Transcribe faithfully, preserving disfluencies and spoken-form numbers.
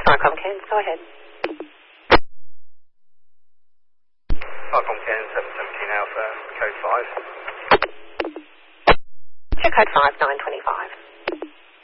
Cyclone Cairns, go ahead. Cyclone Cairns, seven seventeen Alpha, code five. Check code five, nine twenty-five.